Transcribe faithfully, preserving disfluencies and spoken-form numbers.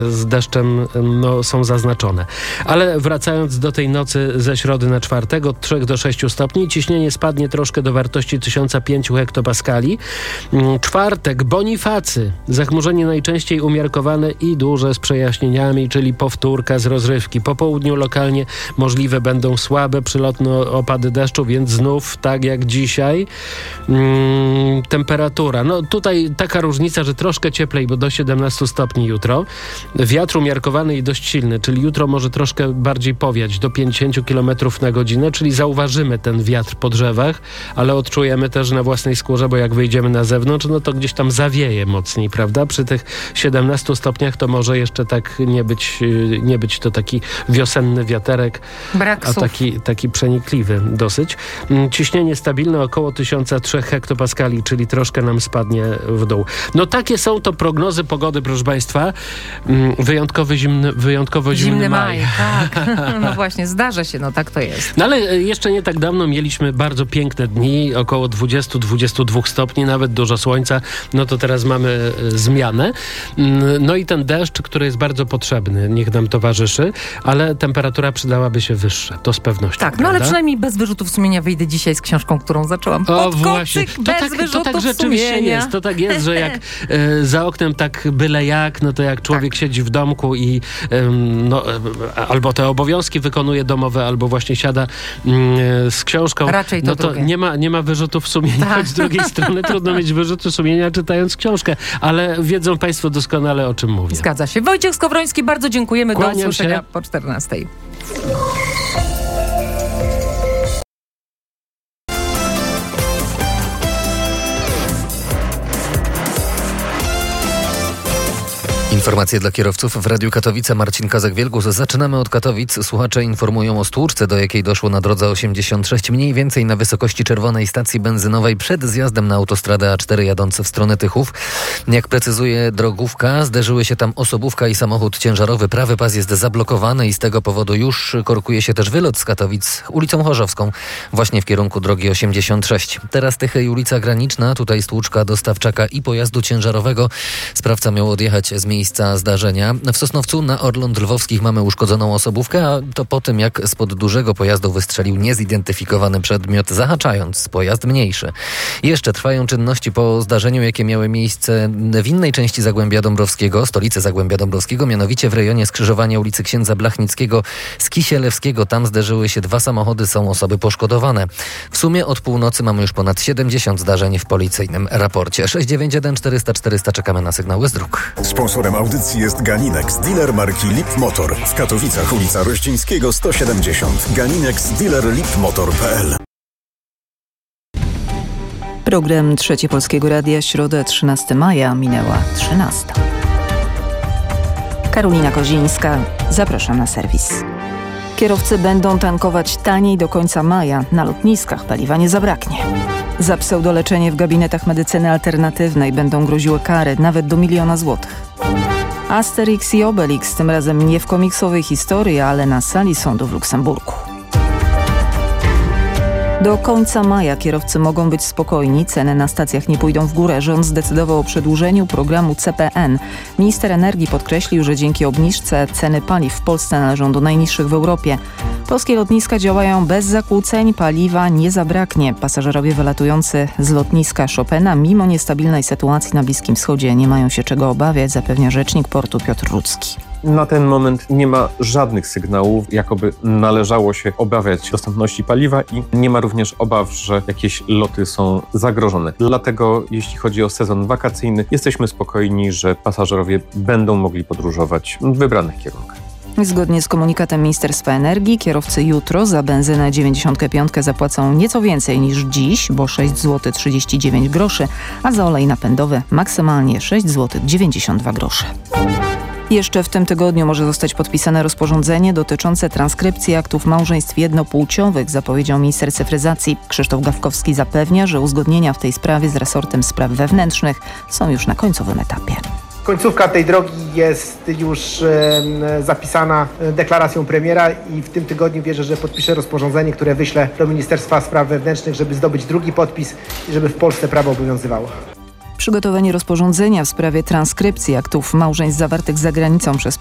z deszczem no, są zaznaczone. Ale wracając do tej nocy ze środy na czwartek, od trzech do sześciu stopni, ciśnienie spadnie troszkę do wartości tysiąc pięć hektopaskali. Czwartek, Bonifacy, zachmurzenie najczęściej umiarkowane i duże z przejaśnieniami, czyli powtórka z rozrywki. Po południu lokalnie możliwe będą słabe przylotne opady deszczu, więc znów tak jak dzisiaj. Hmm, temperatura. No tutaj taka różnica, że troszkę cieplej, bo do siedemnastu stopni jutro. Wiatr umiarkowany i dość silny, czyli jutro może troszkę bardziej powiać, do pięćdziesiąt kilometrów na godzinę, czyli zauważymy ten wiatr po drzewach, ale odczujemy też na własnej skórze, bo jak wyjdziemy na zewnątrz, no to gdzieś tam zawieje mocniej, prawda? Przy tych siedemnastu stopniach to może jeszcze tak nie być, nie być to taki wiosenny wiaterek, Brak a słów. taki, taki przenikliwy dosyć. Ciśnienie stabilne około tysiąc trzy hektopaskali, czyli troszkę nam spadnie w dół. No takie są to prognozy pogody, proszę Państwa. Wyjątkowy zimny, wyjątkowo zimny, Zimny maj. maj, tak. No właśnie, zdarza się, no tak to jest. No ale jeszcze nie tak dawno mieliśmy bardzo piękne dni, około dwadzieścia do dwudziestu dwóch stopni, nawet dużo słońca, no to teraz mamy zmianę. No i ten deszcz, który jest bardzo potrzebny, niech nam towarzyszy, ale temperatura przydałaby się wyższa, to z pewnością. Tak, prawda? no ale przynajmniej bez wyrzutów sumienia wyjdę dzisiaj z książką, którą zaczęłam. O Pod właśnie, kocyk, to bez tak, wyrzutów to tak rzeczywiście sumienia. jest, to tak jest, że jak e, za oknem tak byle jak, no to jak człowiek Tak. siedzi w domku i e, no, e, albo te obowiązki wykonuje domowe, albo właśnie siada e, z książką, Raczej to no to drugie. nie ma, nie ma wyrzutów sumienia, Tak. choć z drugiej strony trudno mieć wyrzuty sumienia czytając książkę, ale wiedzą Państwo doskonale, o czym mówię. Zgadza się. Wojciech Skowroński, bardzo dziękujemy. Kłaniam Do usłyszenia się. po czternastej. Informacje dla kierowców w Radiu Katowice. Marcin Kazak-Wielgus. Zaczynamy od Katowic. Słuchacze informują o stłuczce, do jakiej doszło na drodze osiemdziesiąt sześć, mniej więcej na wysokości czerwonej stacji benzynowej przed zjazdem na autostradę A cztery jadący w stronę Tychów. Jak precyzuje drogówka, zderzyły się tam osobówka i samochód ciężarowy. Prawy pas jest zablokowany i z tego powodu już korkuje się też wylot z Katowic ulicą Chorzowską, właśnie w kierunku drogi osiemdziesiąt sześć. Teraz Tychy i ulica Graniczna, tutaj stłuczka dostawczaka i pojazdu ciężarowego. Sprawca miał odjechać z miejsca zdarzenia. W Sosnowcu na Orląt Lwowskich mamy uszkodzoną osobówkę, a to po tym, jak spod dużego pojazdu wystrzelił niezidentyfikowany przedmiot, zahaczając pojazd mniejszy. Jeszcze trwają czynności po zdarzeniu, jakie miały miejsce w innej części Zagłębia Dąbrowskiego, stolicy Zagłębia Dąbrowskiego, mianowicie w rejonie skrzyżowania ulicy Księdza Blachnickiego z Kisielewskiego. Tam zderzyły się dwa samochody, są osoby poszkodowane. W sumie od północy mamy już ponad siedemdziesiąt zdarzeń w policyjnym raporcie. sześć dziewięć jeden czterysta czterysta czekamy na sygnały z dróg. Sponsorem audycji jest Ganinex, dealer marki Lip Motor. W Katowicach ulica Rościńskiego sto siedemdziesiąt. Ganinex, dealer lip motor kropka p l. Program Trzecie Polskiego Radia, środa trzynastego maja, minęła trzynasta. Karolina Kozińska, zapraszam na serwis. Kierowcy będą tankować taniej do końca maja. Na lotniskach paliwa nie zabraknie. Za pseudoleczenie w gabinetach medycyny alternatywnej będą groziły kary nawet do miliona złotych. Asterix i Obelix, tym razem nie w komiksowej historii, ale na sali sądu w Luksemburgu. Do końca maja kierowcy mogą być spokojni, ceny na stacjach nie pójdą w górę. Rząd zdecydował o przedłużeniu programu C P N. Minister energii podkreślił, że dzięki obniżce ceny paliw w Polsce należą do najniższych w Europie. Polskie lotniska działają bez zakłóceń, paliwa nie zabraknie. Pasażerowie wylatujący z lotniska Chopina mimo niestabilnej sytuacji na Bliskim Wschodzie nie mają się czego obawiać, zapewnia rzecznik portu Piotr Rudzki. Na ten moment nie ma żadnych sygnałów, jakoby należało się obawiać dostępności paliwa i nie ma również obaw, że jakieś loty są zagrożone. Dlatego jeśli chodzi o sezon wakacyjny, jesteśmy spokojni, że pasażerowie będą mogli podróżować w wybranych kierunkach. Zgodnie z komunikatem Ministerstwa Energii, kierowcy jutro za benzynę dziewięćdziesiąt pięć zapłacą nieco więcej niż dziś, bo sześć złotych trzydzieści dziewięć groszy, a za olej napędowy maksymalnie sześć złotych dziewięćdziesiąt dwa grosze. Jeszcze w tym tygodniu może zostać podpisane rozporządzenie dotyczące transkrypcji aktów małżeństw jednopłciowych, zapowiedział minister cyfryzacji. Krzysztof Gawkowski zapewnia, że uzgodnienia w tej sprawie z resortem spraw wewnętrznych są już na końcowym etapie. Końcówka tej drogi jest już e, zapisana deklaracją premiera i w tym tygodniu wierzę, że podpiszę rozporządzenie, które wyślę do Ministerstwa Spraw Wewnętrznych, żeby zdobyć drugi podpis i żeby w Polsce prawo obowiązywało. przygotowanie rozporządzenia w sprawie transkrypcji aktów małżeństw zawartych za granicą przez